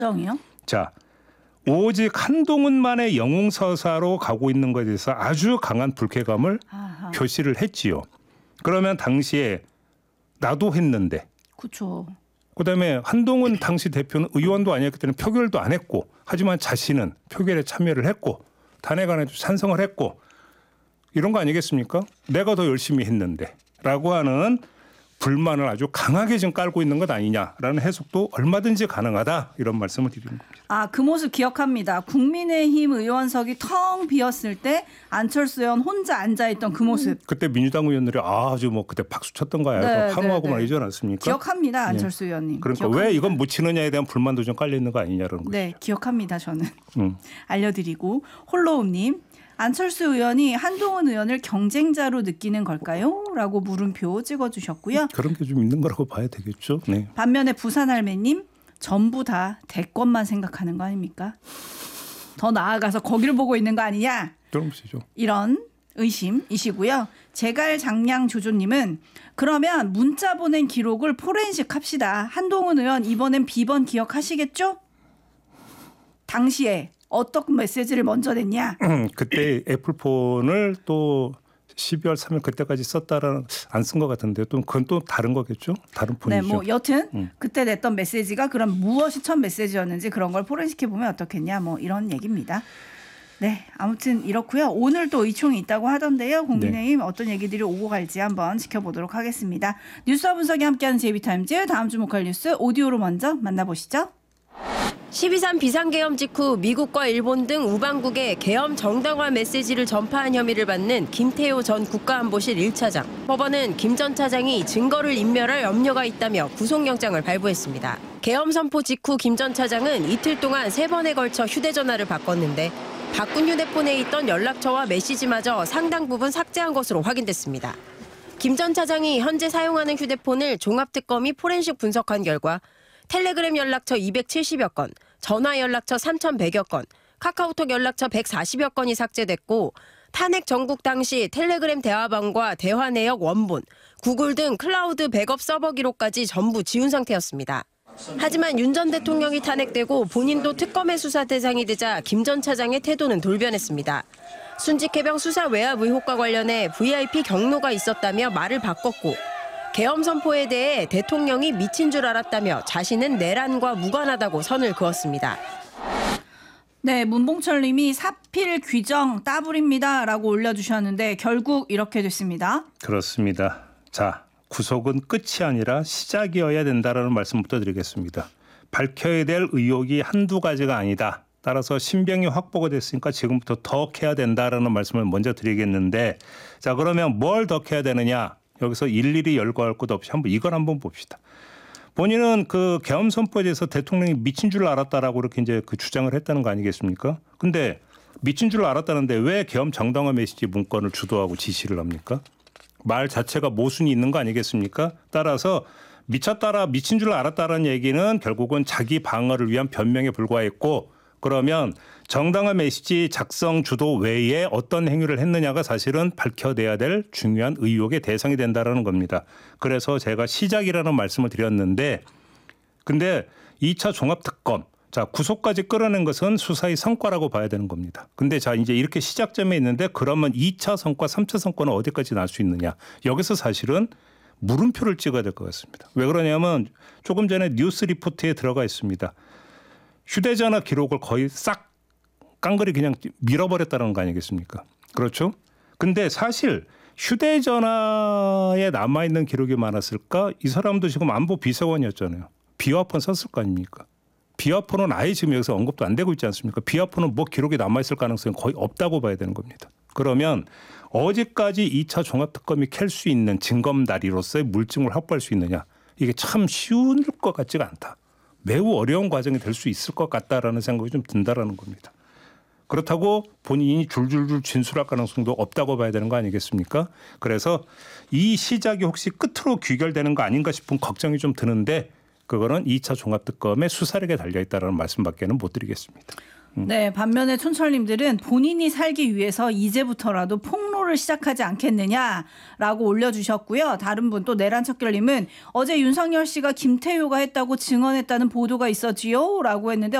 정이요? 자, 오직 한동훈만의 영웅서사로 가고 있는 것에 대해서 아주 강한 불쾌감을 아하. 표시를 했지요. 그러면 당시에 나도 했는데 그렇죠. 그다음에 한동훈 당시 대표는 의원도 아니었기 때문에 표결도 안 했고 하지만 자신은 표결에 참여를 했고 탄핵안에도 찬성을 했고 이런 거 아니겠습니까? 내가 더 열심히 했는데 라고 하는 불만을 아주 강하게 지금 깔고 있는 것 아니냐라는 해석도 얼마든지 가능하다 이런 말씀을 드리는 겁니다. 아, 그 모습 기억합니다. 국민의힘 의원석이 텅 비었을 때 안철수 의원 혼자 앉아있던 그 모습. 그때 민주당 의원들이 아주 뭐 그때 박수 쳤던 거야. 네, 환호하고 네, 말이지 않았습니까? 기억합니다. 안철수 의원님. 그러니까 기억합니다. 왜 이건 묻히느냐에 대한 불만도 좀 깔려 있는 거 아니냐라는 거죠. 네, 기억합니다. 저는. 알려드리고 홀로움님. 안철수 의원이 한동훈 의원을 경쟁자로 느끼는 걸까요? 라고 물음표 찍어주셨고요. 그런 게 좀 있는 거라고 봐야 되겠죠. 네. 반면에 부산할매님 전부 다 대권만 생각하는 거 아닙니까? 더 나아가서 거기를 보고 있는 거 아니냐? 그런 것이죠. 이런 의심이시고요. 제갈장량조조님은 그러면 문자 보낸 기록을 포렌식 합시다. 한동훈 의원 이번엔 비번 기억하시겠죠? 당시에 어떤 메시지를 먼저 냈냐? 그때 애플폰을 또 12월 3일 그때까지 썼다라는 안 쓴 것 같은데 또 그건 또 다른 거겠죠? 다른 폰이죠. 네, 뭐 여튼 그때 냈던 메시지가 그럼 무엇이 첫 메시지였는지 그런 걸 포렌식해 보면 어떻겠냐? 뭐 이런 얘기입니다. 네, 아무튼 이렇고요. 오늘 또 의총이 있다고 하던데요. 국민의힘 네. 어떤 얘기들이 오고 갈지 한번 지켜보도록 하겠습니다. 뉴스와 분석이 함께하는 JB타임즈 다음 주목할 뉴스 오디오로 먼저 만나보시죠. 12.3 비상계엄 직후 미국과 일본 등 우방국에 계엄 정당화 메시지를 전파한 혐의를 받는 김태호 전 국가안보실 1차장. 법원은 김 전 차장이 증거를 인멸할 염려가 있다며 구속영장을 발부했습니다. 계엄 선포 직후 김 전 차장은 이틀 동안 3번에 걸쳐 휴대전화를 바꿨는데 바꾼 휴대폰에 있던 연락처와 메시지마저 상당 부분 삭제한 것으로 확인됐습니다. 김 전 차장이 현재 사용하는 휴대폰을 종합특검이 포렌식 분석한 결과 텔레그램 연락처 270여 건, 전화 연락처 3,100여 건, 카카오톡 연락처 140여 건이 삭제됐고 탄핵 전국 당시 텔레그램 대화방과 대화 내역 원본, 구글 등 클라우드 백업 서버 기록까지 전부 지운 상태였습니다. 하지만 윤 전 대통령이 탄핵되고 본인도 특검의 수사 대상이 되자 김 전 차장의 태도는 돌변했습니다. 순직해병 수사 외압 의혹과 관련해 VIP 경로가 있었다며 말을 바꿨고 계엄 선포에 대해 대통령이 미친 줄 알았다며 자신은 내란과 무관하다고 선을 그었습니다. 네, 문봉철 님이 사필 규정 따블입니다라고 올려주셨는데 결국 이렇게 됐습니다. 그렇습니다. 자, 구속은 끝이 아니라 시작이어야 된다라는 말씀부터 드리겠습니다. 밝혀야 될 의혹이 한두 가지가 아니다. 따라서 신병이 확보가 됐으니까 지금부터 더 캐야 된다라는 말씀을 먼저 드리겠는데 자, 그러면 뭘 더 캐야 되느냐? 여기서 일일이 열거할 것 없이 이걸 한번 봅시다. 본인은 그 계엄 선포에 대해서 대통령이 미친 줄 알았다라고 이렇게 이제 그 주장을 했다는 거 아니겠습니까? 근데 미친 줄 알았다는데 왜 계엄 정당화 메시지 문건을 주도하고 지시를 합니까? 말 자체가 모순이 있는 거 아니겠습니까? 따라서 미쳤다라 미친 줄 알았다라는 얘기는 결국은 자기 방어를 위한 변명에 불과했고 그러면 정당화 메시지 작성 주도 외에 어떤 행위를 했느냐가 사실은 밝혀내야 될 중요한 의혹의 대상이 된다라는 겁니다. 그래서 제가 시작이라는 말씀을 드렸는데 근데 2차 종합특검 자 구속까지 끌어낸 것은 수사의 성과라고 봐야 되는 겁니다. 근데 자 이제 이렇게 시작점에 있는데 그러면 2차 성과 3차 성과는 어디까지 날 수 있느냐. 여기서 사실은 물음표를 찍어야 될 것 같습니다. 왜 그러냐면 조금 전에 뉴스 리포트에 들어가 있습니다. 휴대전화 기록을 거의 싹 깡그리 그냥 밀어버렸다는 거 아니겠습니까? 그렇죠? 근데 사실 휴대전화에 남아있는 기록이 많았을까? 이 사람도 지금 안보 비서관이었잖아요. 비화폰 썼을 거 아닙니까? 비화폰은 아예 지금 여기서 언급도 안 되고 있지 않습니까? 비화폰은 뭐 기록이 남아있을 가능성이 거의 없다고 봐야 되는 겁니다. 그러면 어디까지 2차 종합특검이 캘 수 있는 징검다리로서의 물증을 확보할 수 있느냐. 이게 참 쉬운 것 같지가 않다. 매우 어려운 과정이 될 수 있을 것 같다라는 생각이 좀 든다라는 겁니다. 그렇다고 본인이 줄줄줄 진술할 가능성도 없다고 봐야 되는 거 아니겠습니까? 그래서 이 시작이 혹시 끝으로 귀결되는 거 아닌가 싶은 걱정이 좀 드는데 그거는 2차 종합특검의 수사력에 달려있다는 말씀밖에는 못 드리겠습니다. 네, 반면에 촌철님들은 본인이 살기 위해서 이제부터라도 폭로를 시작하지 않겠느냐라고 올려주셨고요. 다른 분 또 내란척결님은 어제 윤석열 씨가 김태효가 했다고 증언했다는 보도가 있었지요? 라고 했는데